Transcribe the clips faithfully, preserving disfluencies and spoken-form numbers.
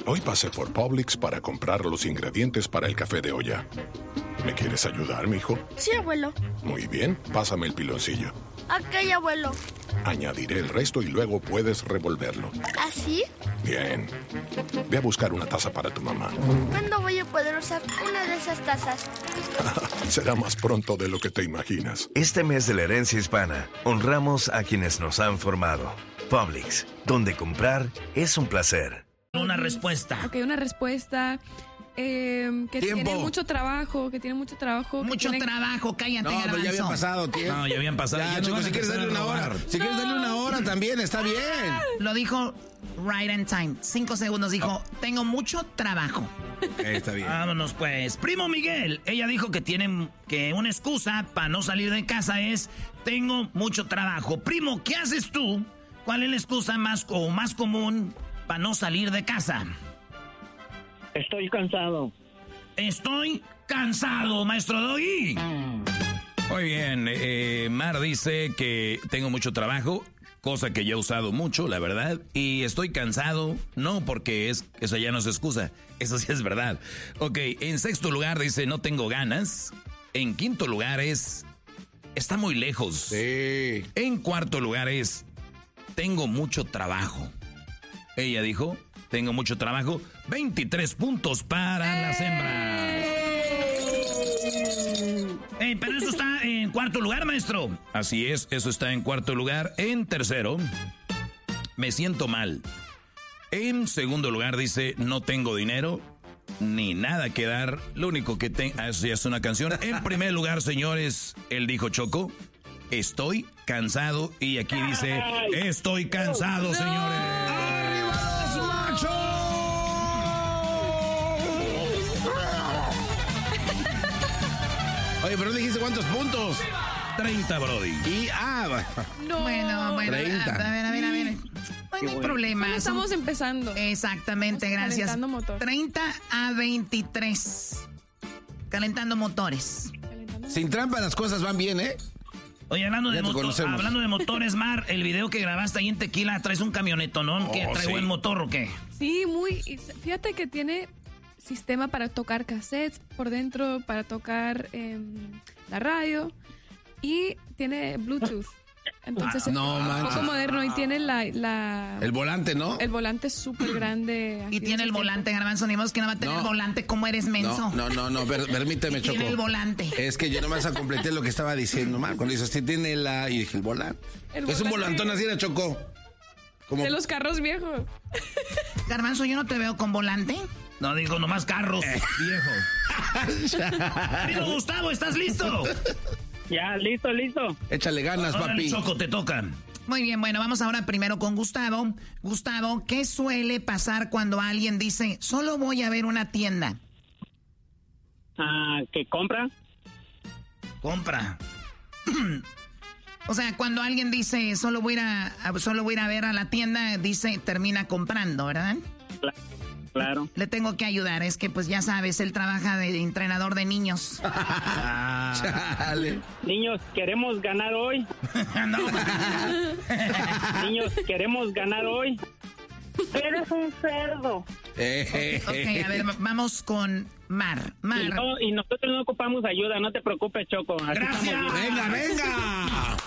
Hoy pasé por Publix para comprar los ingredientes para el café de olla. ¿Me quieres ayudar, mijo? Sí, abuelo. Muy bien, pásame el piloncillo. Ok, abuelo. Añadiré el resto y luego puedes revolverlo. ¿Así? Bien. Ve a buscar una taza para tu mamá. ¿Cuándo voy a poder usar una de esas tazas? Será más pronto de lo que te imaginas. Este mes de la herencia hispana, honramos a quienes nos han formado. Publix, donde comprar es un placer. Una respuesta. Ok, una respuesta. Eh, que Tiempo. tiene mucho trabajo, que tiene mucho trabajo. que Mucho tiene- trabajo, cállate, No, pero ya Garbanzo. había pasado tiempo. No, ya habían pasado. Ya, Ya no chicos, van a si quieres empezar darle a una hora. robar. Si quieres darle una hora también, está bien. Lo dijo right on time. Cinco segundos dijo, tengo mucho trabajo. Eh, está bien. Vámonos pues. Primo Miguel, ella dijo que tiene que una excusa para no salir de casa es tengo mucho trabajo. Primo, ¿qué haces tú? ¿Cuál es la excusa más o más común para no salir de casa? Estoy cansado. Estoy cansado, maestro Doggy. Muy bien, eh, Mar dice que tengo mucho trabajo, cosa que yo he usado mucho, la verdad, y estoy cansado, no porque es, eso ya no es excusa, eso sí es verdad. Ok, en sexto lugar dice no tengo ganas, en quinto lugar es está muy lejos, Sí. en cuarto lugar es tengo mucho trabajo. Ella dijo, tengo mucho trabajo, veintitrés puntos para las hembras. Eh, pero eso está en cuarto lugar, maestro. Así es, eso está en cuarto lugar. En tercero, me siento mal. En segundo lugar dice, no tengo dinero, ni nada que dar. Lo único que tengo, ah, eso ya es una canción. En primer lugar, señores, él dijo Choco, estoy cansado. Y aquí dice, estoy cansado, señores. Oye, pero no dijiste cuántos puntos. treinta, Brody. Y, ah, va. No. Bueno, bueno. treinta. A ver, a ver, a ver. No, no hay problema. Solo estamos Son- empezando. Exactamente, Estamos gracias. calentando motor. treinta a veintitrés. Calentando motores. Calentando. Sin trampa las cosas van bien, ¿eh? Oye, hablando de, Ya te moto- conocemos. hablando de motores, Mar, el video que grabaste ahí en Tequila, traes un camioneto, ¿no? ¿Que Oh, trae sí. buen motor o qué? Sí, muy. y Fíjate que tiene sistema para tocar cassettes por dentro, para tocar em, la radio y tiene Bluetooth. Entonces Ah, es no un manches. poco moderno y tiene la, la El volante, ¿no? el volante súper grande. Y tiene el volante, Garbanzo, ni modo que no va a tener No. el volante. ¿Cómo eres menso? No, no, no, no, per- permíteme, Y Choco. tiene el volante. Es que yo nomás completé lo que estaba diciendo, Mar. Cuando dices, sí tiene la... Y dije, el volante. El Es un volante. volantón así, era Choco. Como... De los carros viejos. Garbanzo, yo no te veo con volante. No digo nomás carros, viejo. Primo Gustavo, ¿estás listo? Ya, listo, listo. Échale ganas, Órale, papi. Choco, te toca. Muy bien, bueno, vamos ahora primero con Gustavo. Gustavo, ¿qué suele pasar cuando alguien dice, solo voy a ver una tienda? Ah, ¿qué compra? Compra. O sea, cuando alguien dice, solo voy a ir a, a- solo voy a ir a ver a la tienda, dice, termina comprando, ¿verdad? Cla- Claro. Le tengo que ayudar, es que pues ya sabes, él trabaja de entrenador de niños. Chale. Niños, queremos ganar hoy. No, Niños, queremos ganar hoy. Eres un cerdo. Eh, Ok, a ver, vamos con Mar. Y, Mar, no- y nosotros no ocupamos ayuda, no te preocupes, Choco. Así Gracias. estamos bien. Venga, venga.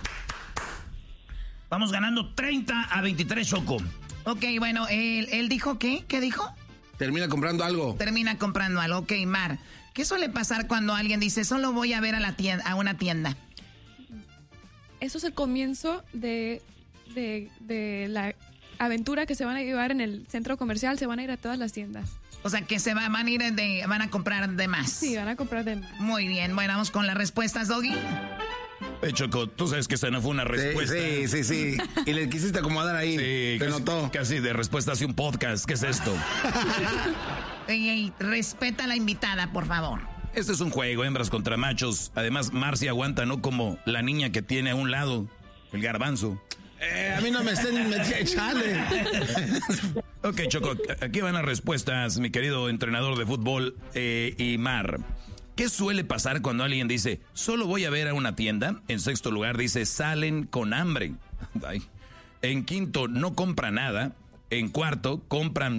vamos ganando treinta a veintitrés, Choco. ok, bueno, él, él dijo ¿qué? ¿Qué dijo? Termina comprando algo. Termina comprando algo. Ok, Mar, ¿qué suele pasar cuando alguien dice, solo voy a ver a, la tienda, a una tienda? Eso es el comienzo de, de, de la aventura que se van a llevar en el centro comercial. Se van a ir a todas las tiendas. O sea, que se va- van a ir de, van a comprar de más. Sí, van a comprar de más. Muy bien, bueno, vamos con las respuestas, Doggy. Eh, Choco, tú sabes que esa no fue una respuesta. Sí, sí, sí, sí. Y le quisiste acomodar ahí. Sí, Te casi, notó. casi de respuesta hacia un podcast. ¿Qué es esto? Ey, ey, respeta a la invitada, por favor. Este es un juego, hembras contra machos. Además, Marcia aguanta, no como la niña que tiene a un lado, el garbanzo. Eh, a mí no me estén metiendo. Chale. Ok, Choco, aquí van las respuestas, mi querido entrenador de fútbol eh, y Mar. ¿Qué suele pasar cuando alguien dice, solo voy a ver a una tienda? En sexto lugar dice, salen con hambre. Ay. En quinto, no compra nada. En cuarto, compran